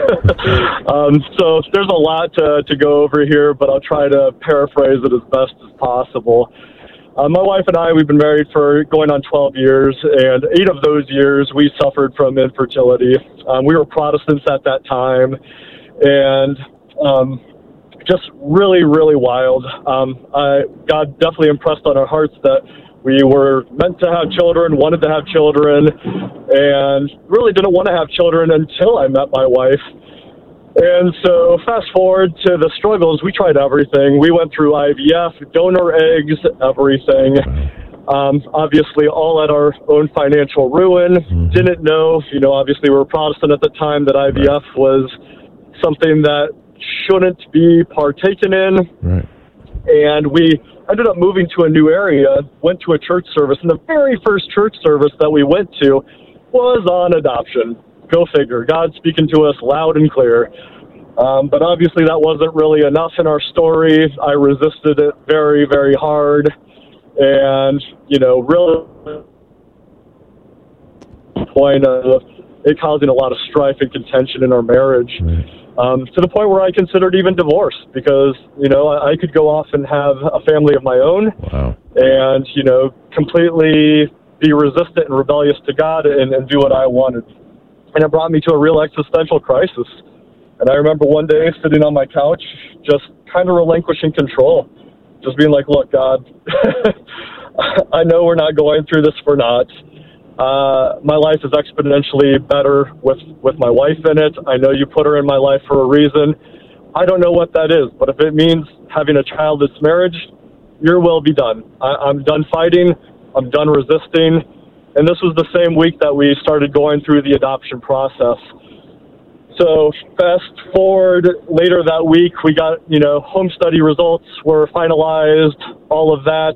um, so there's a lot to, to go over here, but I'll try to paraphrase it as best as possible. Uh, my wife and I, we've been married for going on twelve years, and eight of those years we suffered from infertility. Um, we were Protestants at that time, and um, just really, really wild. Um, I, God definitely impressed on our hearts that we were meant to have children, wanted to have children, and really didn't want to have children until I met my wife. And so fast forward to the struggles, we tried everything. We went through I V F, donor eggs, everything. Um, obviously, all at our own financial ruin. Mm-hmm. Didn't know, you know, obviously we were Protestant at the time, that I V F right. was something that shouldn't be partaken in. Right. And we ended up moving to a new area, went to a church service, and the very first church service that we went to was on adoption. Go figure. God speaking to us loud and clear. Um, but obviously that wasn't really enough in our story. I resisted it very, very hard. And, you know, really point of it causing a lot of strife and contention in our marriage. Right. Um, to the point where I considered even divorce, because, you know, I, I could go off and have a family of my own. Wow. And, you know, completely be resistant and rebellious to God and, and do what I wanted. And it brought me to a real existential crisis. And I remember one day sitting on my couch, just kind of relinquishing control, just being like, look, God, I know we're not going through this for naught. Uh, my life is exponentially better with, with my wife in it. I know you put her in my life for a reason. I don't know what that is, but if it means having a childless marriage, your will be done. I, I'm done fighting. I'm done resisting. And this was the same week that we started going through the adoption process. So fast forward later that week, we got, you know, home study results were finalized, all of that.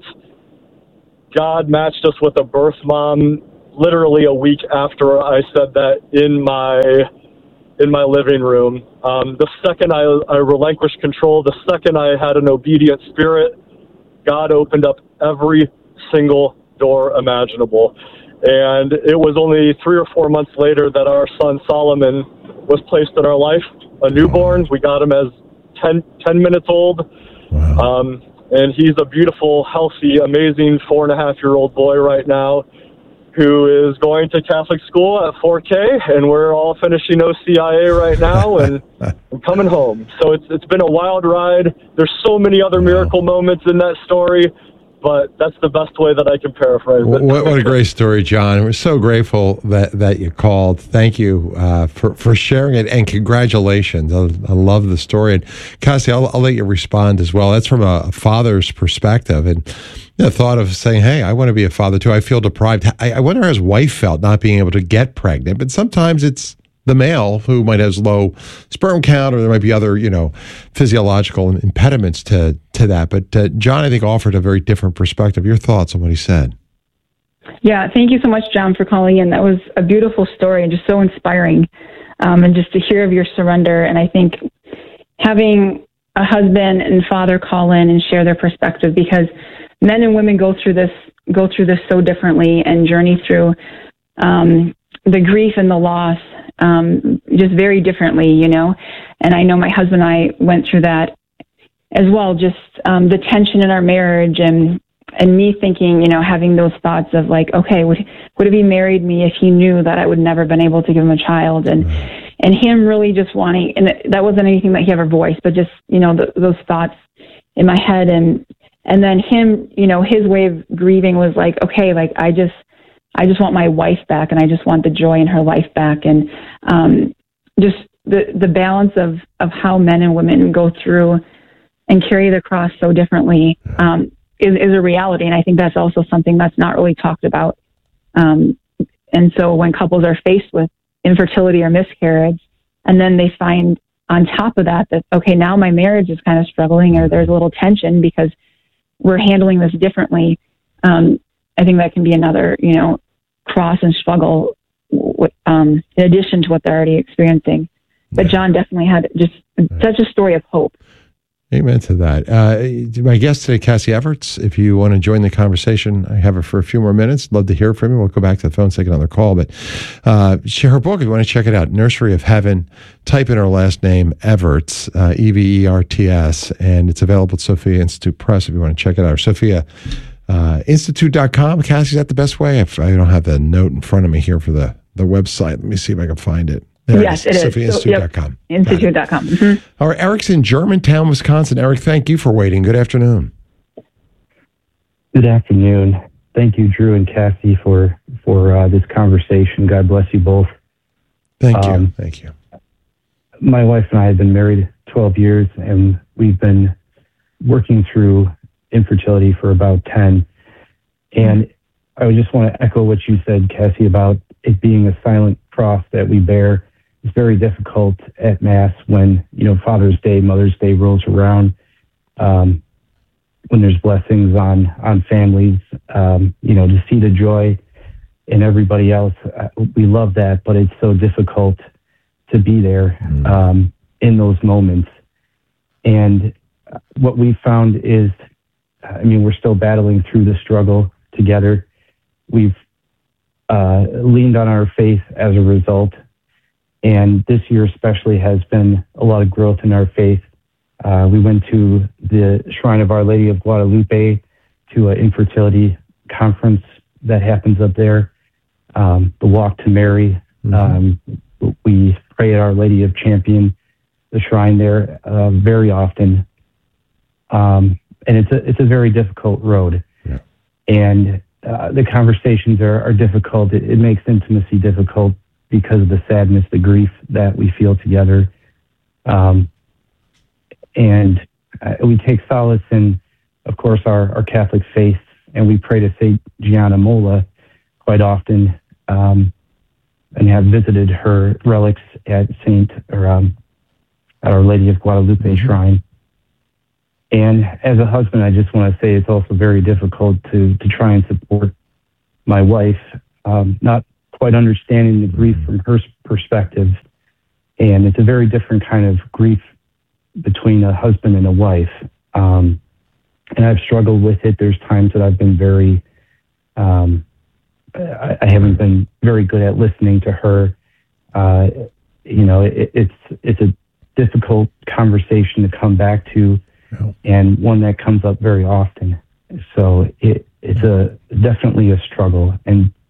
God matched us with a birth mom literally a week after I said that in my in my living room. Um, the second I, I relinquished control, the second I had an obedient spirit, God opened up every single door imaginable. And it was only three or four months later that our son Solomon was placed in our life, a newborn. We got him as ten, ten minutes old. Wow. Um, and he's a beautiful, healthy, amazing four and a half year old boy right now, who is going to Catholic school at four K, and we're all finishing O C I A right now and, and coming home. So it's it's been a wild ride. There's so many other miracle moments in that story, but that's the best way that I can paraphrase it. What, what a great story, John. We're so grateful that, that you called. Thank you uh, for, for sharing it, and congratulations. I, I love the story. And Cassie, I'll, I'll let you respond as well. That's from a father's perspective. And the thought of saying, hey, I want to be a father too. I feel deprived. I, I wonder how his wife felt not being able to get pregnant. But sometimes it's the male who might have low sperm count, or there might be other, you know, physiological impediments to, to that. But uh, John, I think, offered a very different perspective. Your thoughts on what he said? Yeah, thank you so much, John, for calling in. That was a beautiful story and just so inspiring. Um, and just to hear of your surrender. And I think having a husband and father call in and share their perspective, because men and women go through this go through this so differently and journey through um, the grief and the loss um, just very differently, you know. And I know my husband and I went through that as well, just um, the tension in our marriage, and and me thinking, you know, having those thoughts of like, okay, would would have he married me if he knew that I would never been able to give him a child, and and him really just wanting, and that wasn't anything that he ever voiced, but just, you know, the, those thoughts in my head, and and then him, you know, his way of grieving was like, okay, like I just I just want my wife back, and I just want the joy in her life back, and um, just the the balance of of how men and women go through and carry the cross so differently um, is, is a reality. And I think that's also something that's not really talked about. Um, and so when couples are faced with infertility or miscarriage, and then they find on top of that, that, okay, now my marriage is kind of struggling, or there's a little tension because we're handling this differently. Um, I think that can be another, you know, cross and struggle w- um, in addition to what they're already experiencing. But John definitely had just such a story of hope. Amen to that. Uh, my guest today, Cassie Everts, if you want to join the conversation, I have her for a few more minutes. Love to hear from you. We'll go back to the phone, take another call. But uh, share her book, if you want to check it out, Nursery of Heaven. Type in her last name, Everts, uh, E V E R T S, and it's available at Sophia Institute Press if you want to check it out. Or Sophia uh, Institute dot com. Cassie, is that the best way? If I don't have the note in front of me here for the, the website. Let me see if I can find it. There yes, it is. Sophia Institute dot com. So, yep, Institute dot com. Mm-hmm. All right, Eric's in Germantown, Wisconsin. Eric, thank you for waiting. Good afternoon. Good afternoon. Thank you, Drew and Cassie, for for uh, this conversation. God bless you both. Thank you. Um, thank you. My wife and I have been married twelve years, and we've been working through infertility for about ten. And I just want to echo what you said, Cassie, about it being a silent cross that we bear. It's very difficult at Mass when, you know, Father's Day, Mother's Day rolls around, um, when there's blessings on, on families, um, you know, to see the joy in everybody else. Uh, we love that, but it's so difficult to be there um, in those moments. And what we found is, I mean, we're still battling through the struggle together. We've uh, leaned on our faith as a result. And this year especially has been a lot of growth in our faith. Uh, we went to the Shrine of Our Lady of Guadalupe to an infertility conference that happens up there. Um, the Walk to Mary. Mm-hmm. Um, we pray at Our Lady of Champion, the shrine there, uh, very often. Um, and it's a, it's a very difficult road. Yeah. And uh, the conversations are, are difficult. It, it makes intimacy difficult because of the sadness, the grief that we feel together. Um, and uh, we take solace in, of course, our, our Catholic faith, and we pray to Saint Gianna Molla quite often, um, and have visited her relics at Saint or um, at Our Lady of Guadalupe mm-hmm. Shrine. And as a husband, I just want to say it's also very difficult to to try and support my wife, um, not quite understanding the grief from her perspective. And it's a very different kind of grief between a husband and a wife. Um, and I've struggled with it. There's times that I've been very, um, I, I haven't been very good at listening to her. Uh, you know, it, it's, it's a difficult conversation to come back to, no. and one that comes up very often. So it, it's a definitely a struggle. And